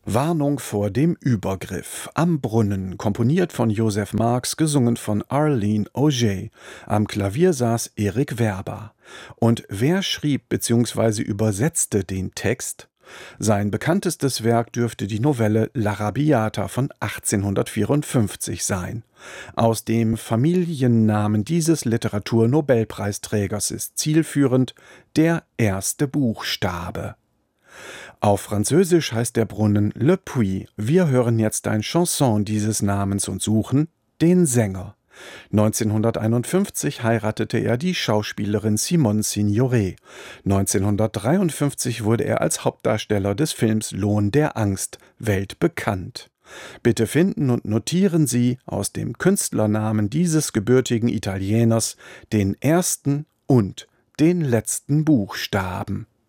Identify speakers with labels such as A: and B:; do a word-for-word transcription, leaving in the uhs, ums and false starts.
A: Warnung vor dem Übergriff. Am Brunnen, komponiert von Joseph Marx, gesungen von Arlene Auger. Am Klavier saß Erik Werber. Und wer schrieb bzw. übersetzte den Text? Sein bekanntestes Werk dürfte die Novelle L'Arrabiata von achtzehnhundertvierundfünfzig sein. Aus dem Familiennamen dieses Literaturnobelpreisträgers ist zielführend der erste Buchstabe. Auf Französisch heißt der Brunnen Le Puits. Wir hören jetzt ein Chanson dieses Namens und suchen den Sänger. neunzehnhunderteinundfünfzig heiratete er die Schauspielerin Simone Signoret. neunzehnhundertdreiundfünfzig wurde er als Hauptdarsteller des Films Lohn der Angst weltbekannt. Bitte finden und notieren Sie aus dem Künstlernamen dieses gebürtigen Italieners den ersten und den letzten Buchstaben.